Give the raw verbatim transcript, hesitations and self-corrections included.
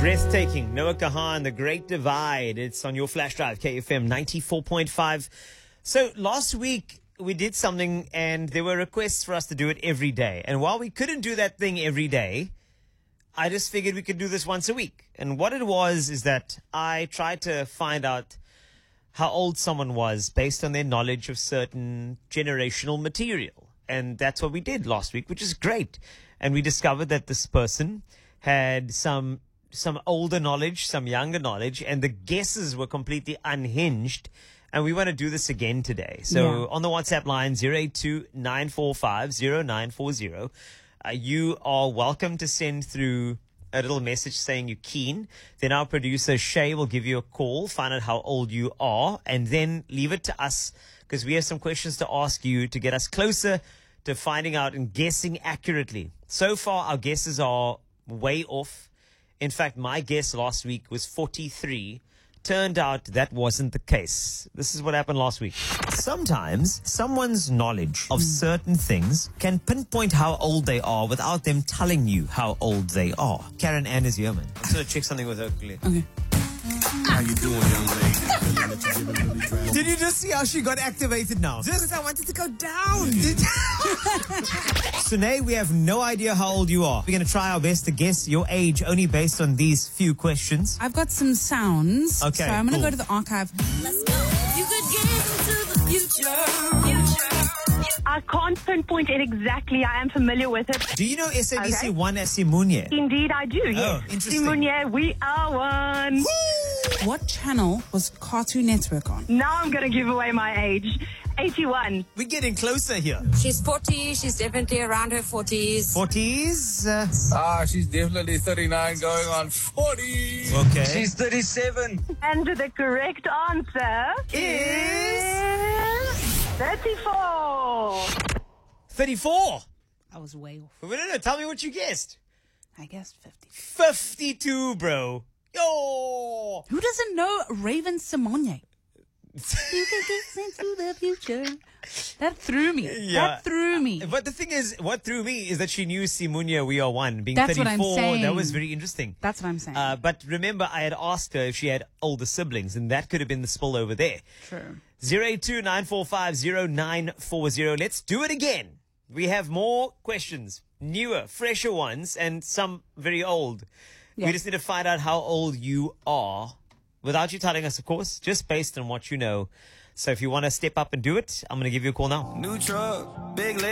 Breathtaking. Noah Kahan, The Great Divide. It's on your flash drive, K F M ninety-four point five. So last week we did something and there were requests for us to do it every day. And while we couldn't do that thing every day, I just figured we could do this once a week. And what it was is that I tried to find out how old someone was based on their knowledge of certain generational material. And that's what we did last week, which is great. And we discovered that this person had some some older knowledge, some younger knowledge, and the guesses were completely unhinged. And we want to do this again today. So yeah. On the WhatsApp line, zero eight two, nine four five, zero nine four zero, uh, you are welcome to send through a little message saying you're keen. Then our producer, Shay, will give you a call, find out how old you are, and then leave it to us because we have some questions to ask you to get us closer to finding out and guessing accurately. So far, our guesses are way off. In fact, my guess last week was forty-three. Turned out that wasn't the case. This is what happened last week. Sometimes someone's knowledge of certain things can pinpoint how old they are without them telling you how old they are. Karen Ann is here, man. I'm just going to check something with her quickly. Okay. How you doing, young lady? Did you just see how she got activated now? Just because I wanted to go down. Sunay, we have no idea how old you are. We're going to try our best to guess your age only based on these few questions. I've got some sounds. Okay, So I'm going to cool. go to the archive. Let's go. You could gaze into the future. future. I can't pinpoint it exactly. I am familiar with it. Do you know S A B C Okay. one as Simunye? Indeed, I do. Yes. Oh, interesting. Simunye, we are one. What channel was Cartoon Network on? Now I'm going to give away my age. eighty-one. We're getting closer here. She's forty. She's definitely around her forties. forties? Uh, Ah, she's definitely thirty-nine going on forty. okay. She's thirty-seven. And the correct answer is thirty-four. thirty-four. I was way off. Wait, no, no, tell me what you guessed. I guessed fifty. fifty-two, bro. Yo! Who doesn't know Raven Simonye? You can gaze into the future. That threw me. Yeah. That threw me. But the thing is, what threw me is that she knew Simunya, we are one. Being That's what I'm thirty-four, saying. that was very interesting. That's what I'm saying. Uh, but remember, I had asked her if she had older siblings, and that could have been the spill over there. True. zero eight two, nine four five, zero nine four zero. Let's do it again. We have more questions, newer, fresher ones, and some very old. Yeah. We just need to find out how old you are, without you telling us, of course, just based on what you know. So if you want to step up and do it, I'm going to give you a call now. New truck, big leg.